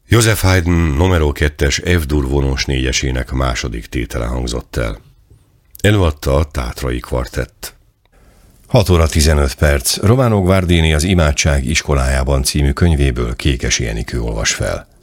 Joseph Haydn numero 2-es F-dur vonós négyesének második tétele hangzott el. Előadta a Tátrai Kvartett. 6 óra 15 perc. Romano Guardini az Imádság iskolájában című könyvéből Kékesi Enikő olvas fel.